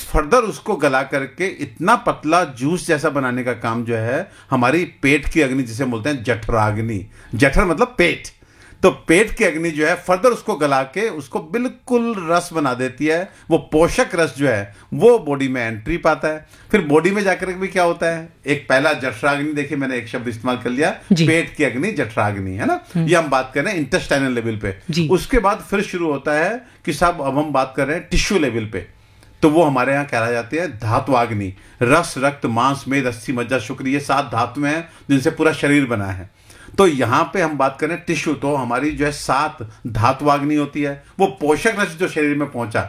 Further उसको गला करके इतना पतला जूस जैसा बनाने का काम जो है हमारी पेट की अग्नि, जिसे बोलते हैं जठराग्नि, जठर मतलब पेट, तो पेट की अग्नि जो है फर्दर उसको गला के उसको बिल्कुल रस बना देती है। वो पोषक रस जो है वो बॉडी में एंट्री पाता है। फिर बॉडी में जाकर भी क्या होता है, एक पहला जठराग्नि, देखिए मैंने एक शब्द इस्तेमाल कर लिया, पेट की अग्नि जठराग्नि, है ना, ये हम बात कर रहे हैं इंटेस्टाइनल लेवल पे। उसके बाद फिर शुरू होता है कि साहब अब हम बात कर रहे हैं टिश्यू लेवल पे, तो वो हमारे यहाँ कहला जाती है धात्वाग्नि। रस, रक्त, मांस, मेद, अस्थि, मज्जा, शुक्र, ये 7 धातुएं हैं जिनसे पूरा शरीर बना है। तो यहाँ पे हम बात करें टिश्यू, तो हमारी जो है 7 धात्वाग्नि होती है। वो पोषक रस जो शरीर में पहुंचा,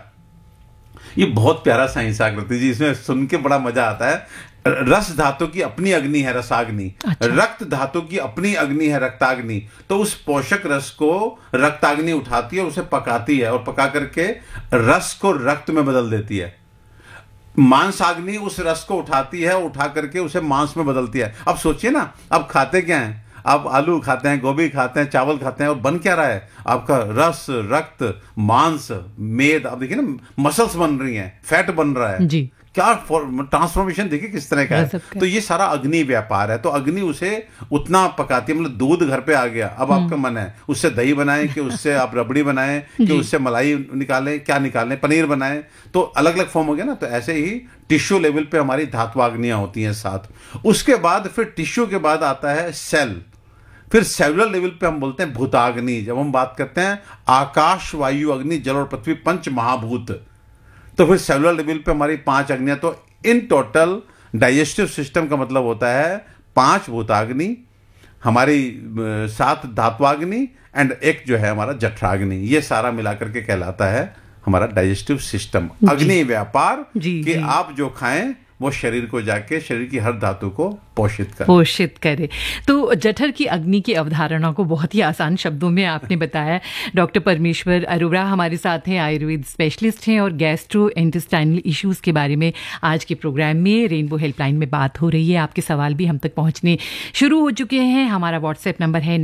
ये बहुत प्यारा साइंस आकृति जी, इसमें सुन के बड़ा मजा आता है। रस धातु की अपनी अग्नि है रसाग्नि, रक्त धातु की अपनी अग्नि है रक्ताग्नि। तो उस पोषक रस को रक्ताग्नि उठाती है और उसे पकाती है और पका करके रस को रक्त में बदल देती है। मांसाग्नि उस रस को उठाती है, उठा करके उसे मांस में बदलती है। अब सोचिए ना, अब खाते क्या हैं, आप आलू खाते हैं, गोभी खाते हैं, चावल खाते हैं, और बन क्या रहा है आपका रस, रक्त, मांस, मेद। अब देखिए ना, मसल्स बन रही हैं, फैट बन रहा है जी। क्या ट्रांसफॉर्मेशन देखिए किस तरह का है। तो ये सारा अग्नि व्यापार है। तो अग्नि उसे उतना पकाती है, मतलब दूध घर पे आ गया, अब आपका मन है उससे दही बनाएं कि उससे आप रबड़ी बनाएं कि उससे मलाई निकालें, क्या निकालें, पनीर बनाएं, तो अलग अलग फॉर्म हो गया ना। तो ऐसे ही टिश्यू लेवल पे हमारी धात्वाग्नियां होती हैं 7। उसके बाद फिर टिश्यू के बाद आता है सेल, फिर सेलुलर लेवल पे हम बोलते हैं भूताग्नि। जब हम बात करते हैं आकाश, वायु, अग्नि, जल और पृथ्वी, 5 महाभूत, तो फिर सेलुलर लेवल पे हमारी 5 अग्नियां। तो इन टोटल डाइजेस्टिव सिस्टम का मतलब होता है 5 भूताग्नि, हमारी 7 धात्वाग्नि एंड एक जो है हमारा जठराग्नि। ये सारा मिलाकर के कहलाता है हमारा डाइजेस्टिव सिस्टम। अग्नि व्यापार कि आप जो खाएं वो शरीर को जाके शरीर की हर धातु को पोषित करे। तो जठर की अग्नि की अवधारणा को बहुत ही आसान शब्दों में आपने बताया। डॉक्टर परमेश्वर अरोड़ा हमारे साथ हैं, आयुर्वेद स्पेशलिस्ट हैं और गैस्ट्रो इंटेस्टाइनल इश्यूज़ के बारे में आज के प्रोग्राम में रेनबो हेल्पलाइन में बात हो रही है। आपके सवाल भी हम तक पहुंचने शुरू हो चुके हैं। हमारा व्हाट्सएप नंबर है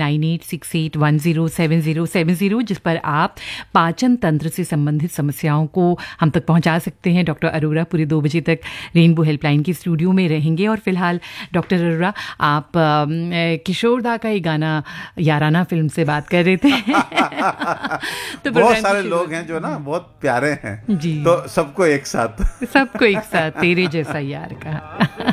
9868107070, जिस पर आप पाचन तंत्र से संबंधित समस्याओं को हम तक पहुंचा सकते हैं। डॉक्टर अरोड़ा पूरे 2 बजे तक रेनबो हेल्पलाइन के स्टूडियो में रहेंगे। और फिलहाल डॉक्टर अरोड़ा, आप किशोर दा का ये गाना याराना फिल्म से बात कर रहे थे तो बहुत सारे लोग हैं जो ना बहुत प्यारे हैं जी, तो सबको एक साथ तेरे जैसा यार का